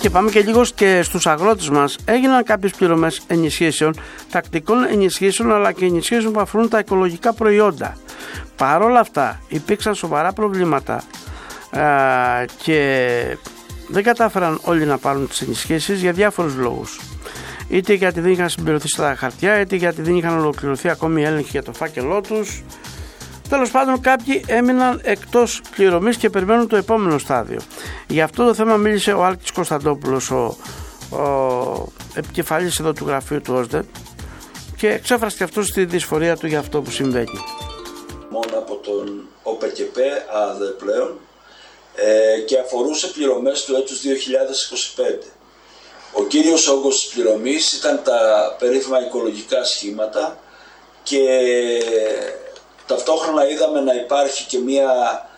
Και πάμε και λίγο και στους αγρότες μας. Έγιναν κάποιες πληρωμές ενισχύσεων, τακτικών ενισχύσεων, αλλά και ενισχύσεων που αφορούν τα οικολογικά προϊόντα. Παρ' όλα αυτά υπήρξαν σοβαρά προβλήματα και δεν κατάφεραν όλοι να πάρουν τις ενισχύσεις για διάφορους λόγους. Είτε γιατί δεν είχαν συμπληρωθεί στα χαρτιά, είτε γιατί δεν είχαν ολοκληρωθεί ακόμη οι έλεγχοι για το φάκελό τους. Τέλος πάντων, κάποιοι έμειναν εκτός πληρωμής και περιμένουν το επόμενο στάδιο. Για αυτό το θέμα μίλησε ο Άλκης Κωνσταντόπουλος, ο επικεφαλής εδώ του γραφείου του ΟΣΔΕ, και εξέφρασε και αυτός τη δυσφορία του για αυτό που συμβαίνει. Μόνο από τον ΟΠΕΚΕΠΕ ΑΔΕ πλέον και αφορούσε πληρωμές του έτους 2025. Ο κύριος όγκος της πληρωμής ήταν τα περίφημα οικολογικά σχήματα και ταυτόχρονα είδαμε να υπάρχει και μία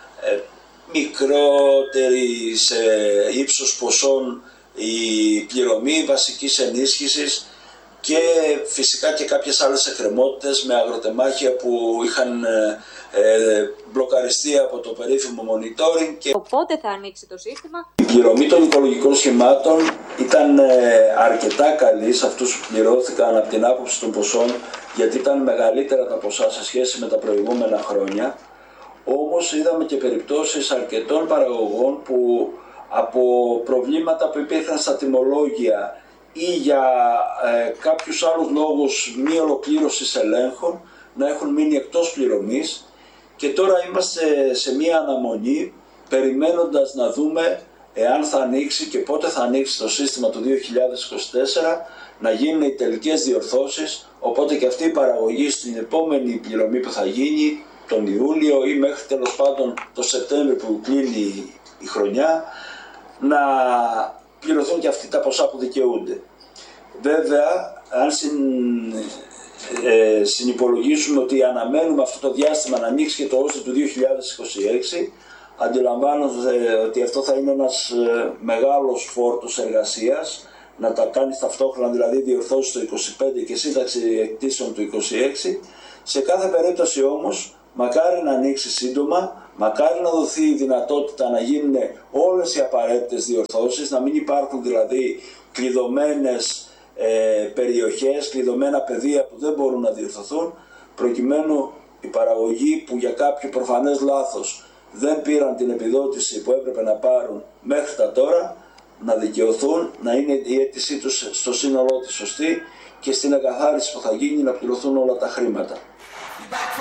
μικρότερη σε ύψος ποσών η πληρωμή βασικής ενίσχυσης και φυσικά και κάποιες άλλες εκκρεμότητες με αγροτεμάχια που είχαν μπλοκαριστεί από το περίφημο monitoring. Και πότε θα ανοίξει το σύστημα? Η πληρωμή των οικολογικών σχημάτων ήταν αρκετά καλή σε αυτούς που πληρώθηκαν από την άποψη των ποσών, γιατί ήταν μεγαλύτερα τα ποσά σε σχέση με τα προηγούμενα χρόνια. Όμως είδαμε και περιπτώσεις αρκετών παραγωγών που από προβλήματα που υπήρχαν στα τιμολόγια ή για κάποιους άλλους λόγους μη ολοκλήρωσης ελέγχων να έχουν μείνει εκτός πληρωμής, και τώρα είμαστε σε μία αναμονή περιμένοντας να δούμε εάν θα ανοίξει και πότε θα ανοίξει το σύστημα του 2024, να γίνουν οι τελικές διορθώσεις, οπότε και αυτή η παραγωγή στην επόμενη πληρωμή που θα γίνει τον Ιούλιο ή μέχρι τέλος πάντων το Σεπτέμβριο που κλείνει η χρονιά, να πληρωθούν και αυτοί τα ποσά που δικαιούνται. Βέβαια, αν συνυπολογίσουμε ότι αναμένουμε αυτό το διάστημα να ανοίξει και το ΩΣΔΕ του 2026, αντιλαμβάνονται ότι αυτό θα είναι ένας μεγάλος φόρτος εργασίας, να τα κάνεις ταυτόχρονα, δηλαδή διορθώσεις το 25 και σύνταξη εκτίσεων του 26. Σε κάθε περίπτωση όμως, μακάρι να ανοίξει σύντομα, μακάρι να δοθεί η δυνατότητα να γίνουν όλες οι απαραίτητες διορθώσεις, να μην υπάρχουν δηλαδή κλειδωμένες περιοχές, κλειδωμένα πεδία που δεν μπορούν να διορθωθούν, προκειμένου η παραγωγή που για κάποιο προφανές λάθος δεν πήραν την επιδότηση που έπρεπε να πάρουν μέχρι τα τώρα, να δικαιωθούν, να είναι η αίτησή τους στο σύνολό της σωστή και στην εκαθάριση που θα γίνει να πληρωθούν όλα τα χρήματα.